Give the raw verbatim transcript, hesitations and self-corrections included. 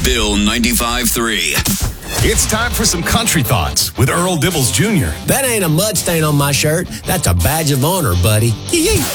Bill ninety-five three. It's time for some country thoughts with Earl Dibbles Junior That ain't a mud stain on my shirt. That's a badge of honor, buddy. Yee-yee.